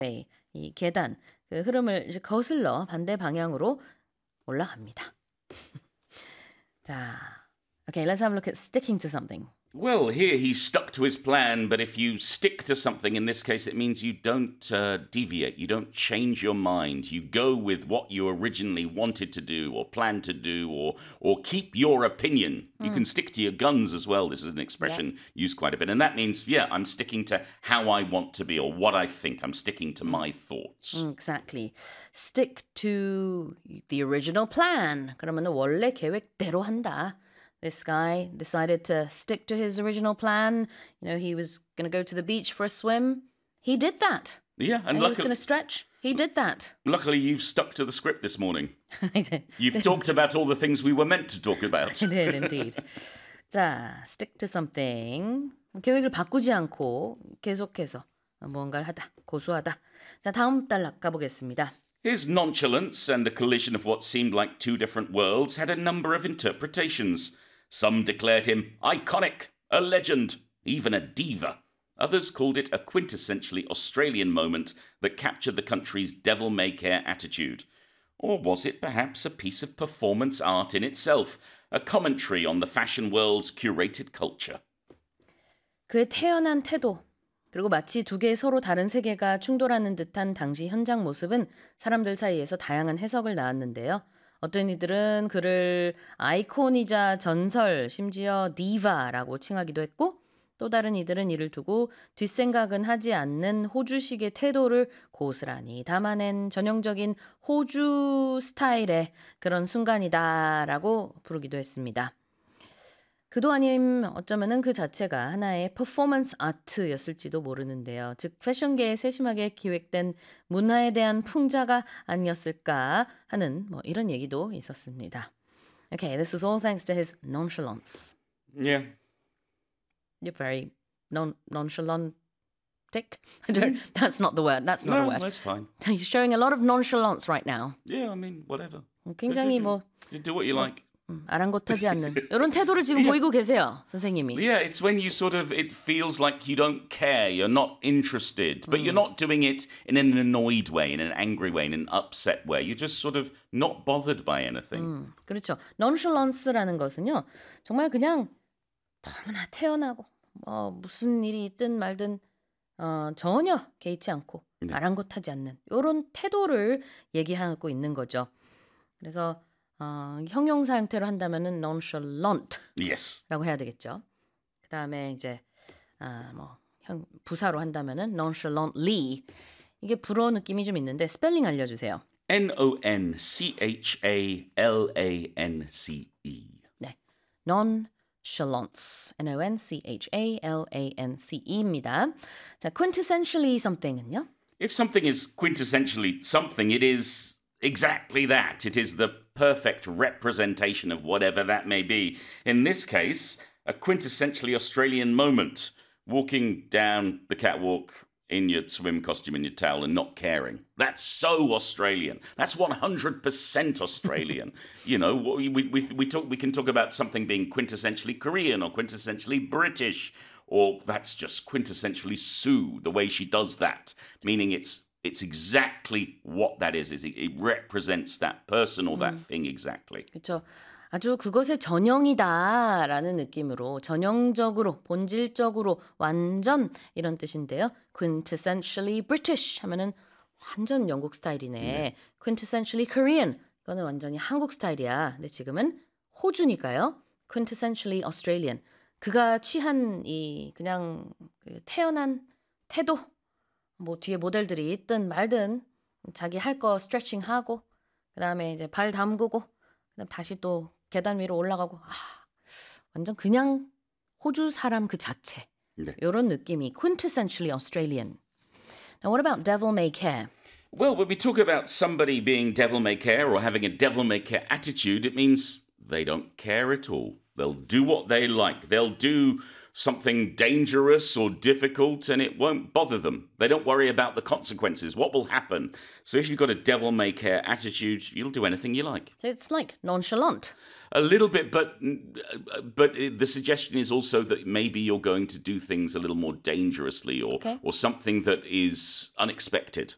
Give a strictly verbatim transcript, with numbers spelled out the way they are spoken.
네, 이 계단 그 흐름을 이제 거슬러 반대 방향으로 올라갑니다. 자, okay, let's have a look at sticking to something. Well, here he's stuck to his plan, but if you stick to something, in this case, it means you don't uh, deviate, you don't change your mind. You go with what you originally wanted to do or planned to do or or keep your opinion. Mm. You can stick to your guns as well. This is an expression yeah. used quite a bit. And that means, yeah, I'm sticking to how I want to be or what I think. I'm sticking to my thoughts. Mm, exactly. Stick to the original plan. 그러면 원래 계획대로 한다. This guy decided to stick to his original plan. You know, he was going to go to the beach for a swim. He did that. Yeah, and, and luckily, he was going to stretch. He did that. Luckily, you've stuck to the script this morning. I did. You've talked about all the things we were meant to talk about. I did, indeed. 자, stick to something. 계획을 바꾸지 않고 계속해서 무언가를 하다, 고수하다. 자, 다음 단락 가보겠습니다. His nonchalance and the collision of what seemed like two different worlds had a number of interpretations. Some declared him iconic, a legend, even a diva. Others called it a quintessentially Australian moment that captured the country's devil-may-care attitude. Or was it perhaps a piece of performance art in itself, a commentary on the fashion world's curated culture? 그의 태연한 태도, 그리고 마치 두 개의 서로 다른 세계가 충돌하는 듯한 당시 현장 모습은 사람들 사이에서 다양한 해석을 낳았는데요. 어떤 이들은 그를 아이콘이자 전설, 심지어 디바라고 칭하기도 했고 또 다른 이들은 이를 두고 뒷생각은 하지 않는 호주식의 태도를 고스란히 담아낸 전형적인 호주 스타일의 그런 순간이다라고 부르기도 했습니다. 그도 아님 어쩌면은 그 자체가 하나의 퍼포먼스 아트였을지도 모르는데요. 즉 패션계에 세심하게 기획된 문화에 대한 풍자가 아니었을까 하는 뭐 이런 얘기도 있었습니다. Okay, this is all thanks to his nonchalance. Yeah. You're very non nonchalant. I don't. That's not the word. That's not no, a word. that's fine. You're showing a lot of nonchalance right now. Yeah, I mean, whatever. 굉장히 뭐 do what you like. 아랑곳하지 않는 이런 태도를 지금 yeah. 보이고 계세요, 선생님이. Yeah, it's when you sort of, it feels like you don't care, you're not interested, but mm. you're not doing it in an annoyed way, in an angry way, in an upset way. You're just sort of not bothered by anything. 음, 그렇죠. nonchalance라는 것은요, 정말 그냥 너무나 태연하고 뭐 무슨 일이 있든 말든 어, 전혀 개의치 않고 네. 아랑곳하지 않는 이런 태도를 얘기하고 있는 거죠. 그래서 어, 형용사 형태로 한다면은 nonchalant라고 yes. 해야 되겠죠. 그 다음에 이제 아, 뭐 형, 부사로 한다면은 nonchalantly 이게 불어 느낌이 좀 있는데 스펠링 알려주세요. N O N C H A L A N C E. 네, nonchalance, N O N C H A L A N C E입니다. 자, quintessentially something은요? If something is quintessentially something, it is exactly that. It is the perfect representation of whatever that may be. In this case, a quintessentially Australian moment. Walking down the catwalk in your swim costume and your towel and not caring. That's so Australian. That's one hundred percent Australian. You know, we, we, we, talk, we can talk about something being quintessentially Korean or quintessentially British, or that's just quintessentially Sue, the way she does that, meaning it's It's exactly what that is. It, it represents that person or that 음. thing exactly. 그렇죠. 아주 그것의 전형이다라는 느낌으로 전형적으로, 본질적으로, 완전 이런 뜻인데요. quintessentially British 하면은 완전 영국 스타일이네. 네. quintessentially Korean 그거는 완전히 한국 스타일이야. 근데 지금은 호주니까요. quintessentially Australian 그가 취한 이 그냥 그 태연한 태도 뭐 뒤에 모델들이 있든 말든 자기 할 거 스트레칭 하고 그다음에 이제 발 담그고 그다음 다시 또 계단 위로 올라가고 아, 완전 그냥 호주 사람 그 자체 네. 이런 느낌이 quintessentially Australian. Now what about devil may care? Well, when we talk about somebody being devil may care or having a devil may care attitude, it means they don't care at all. They'll do what they like. They'll do something dangerous or difficult and it won't bother them. They don't worry about the consequences, what will happen. So if you've got a devil may care attitude, you'll do anything you like. So it's like nonchalant. A little bit, but but the suggestion is also that maybe you're going to do things a little more dangerously or, okay. or something that is unexpected.